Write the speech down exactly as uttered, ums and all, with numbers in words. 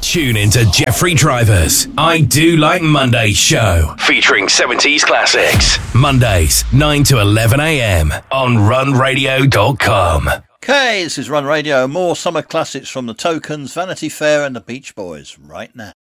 Tune into Jeffrey Driver's I Do Like Mondays show, featuring seventies classics. Mondays, nine to eleven a.m. on run radio dot com. Okay, this is Run Radio. More summer classics from the Tokens, Vanity Fair and the Beach Boys right now.